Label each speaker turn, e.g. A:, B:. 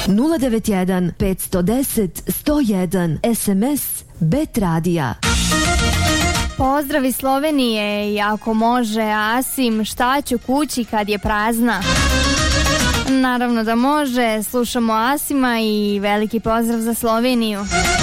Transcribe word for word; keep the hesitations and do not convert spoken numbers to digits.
A: nula devet jedan pet jedan nula sto jedan, es em es Bet Radija.
B: Pozdrav iz Slovenije i ako može Asim, šta ću kući kad je prazna? Naravno da može, slušamo Asima i veliki pozdrav za Sloveniju.